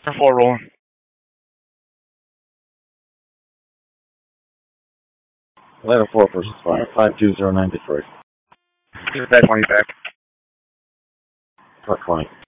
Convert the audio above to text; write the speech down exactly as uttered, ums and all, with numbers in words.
four rolling. Atlanta four versus five. five two zero nine Detroit. Give that twenty back. Truck twenty.